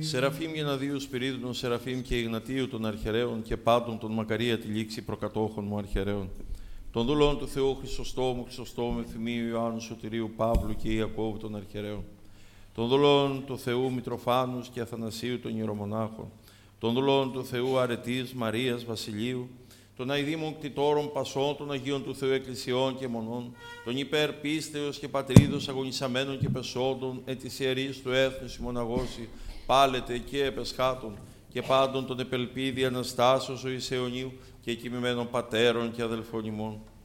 Σεραφείμ Γεναδίου Σπυρίδων, Σεραφείμ και Ιγνατίου των αρχαιρέων και πάντων των μακαρία τη λήξη προκατόχων μου αρχαιρέων. Των δούλων του Θεού Χρυσοστόμου, Ευθυμίου Ιωάννου Σωτηρίου Παύλου και Ιακώβου των αρχαιρέων. Των δούλων του Θεού Μητροφάνους και Αθανασίου των ιερομονάχων. Των δούλων του Θεού Αρετής, Μαρίας, Βασιλείου. Των αηδήμων κτητόρων πασών των Αγίων του Θεού Εκκλησιών και Μονών, των υπέρ πίστεως και πατρίδος αγωνισαμένων και πεσόντων, εν της ιερής του έθνους ημωναγώσει, πάλετε και επεσχάτων, και πάντων των επελπίδη Αναστάσεως ο Ισαιωνίου και κοιμημένων πατέρων και αδελφών ημών.